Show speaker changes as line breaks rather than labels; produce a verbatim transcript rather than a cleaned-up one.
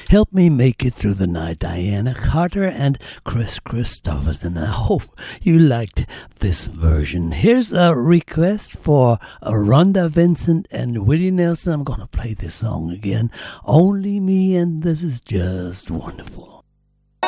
Help Me Make It Through the Night, Diana Carter and Chris Christopherson. I hope you liked this version. Here's a request for Rhonda Vincent and Willie Nelson. I'm going to play this song again. Only Me, and this is just wonderful.